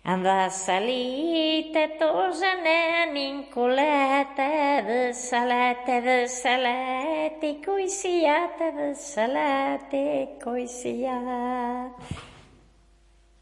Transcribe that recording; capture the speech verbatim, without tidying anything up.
Anda salite tosane nincolete de salete de salete coisiate de salete coisiate.